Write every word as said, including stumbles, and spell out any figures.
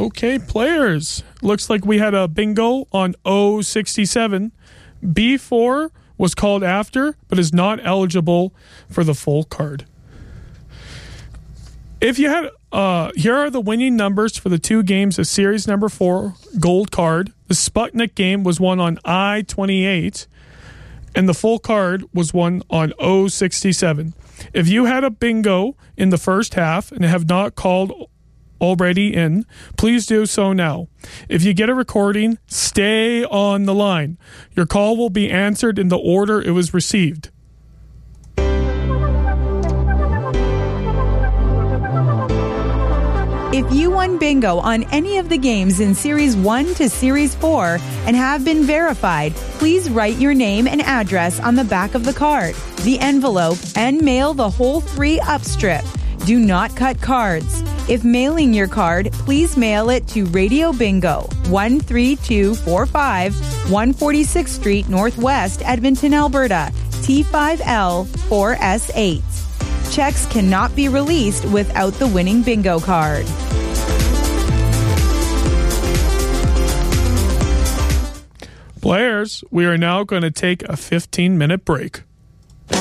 Okay, players. Looks like we had a bingo on O sixty-seven. B four was called after, but is not eligible for the full card. If you had, uh, here are the winning numbers for the two games of series number four, gold card. The Sputnik game was won on I twenty-eight, and the full card was won on O sixty-seven. If you had a bingo in the first half and have not called already in, please do so now. If you get a recording, stay on the line. Your call will be answered in the order it was received. If you won bingo on any of the games in Series one to Series four and have been verified, please write your name and address on the back of the card, the envelope, and mail the whole three up strip. Do not cut cards. If mailing your card, please mail it to Radio Bingo, one three two four five, one forty-sixth Street Northwest, Edmonton, Alberta, T five L four S eight. Checks cannot be released without the winning bingo card. Players, we are now going to take a fifteen minute break.